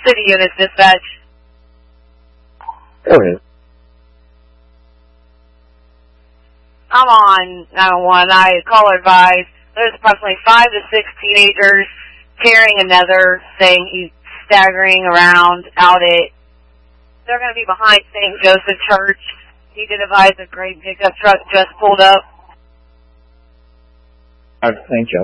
City units dispatch. Go ahead. I'm on 911. I caller advised there's approximately 5 to 6 teenagers carrying another, saying he's staggering around out at. They're going to be behind St. Joseph Church. He did advise a gray pickup truck just pulled up. Thank you.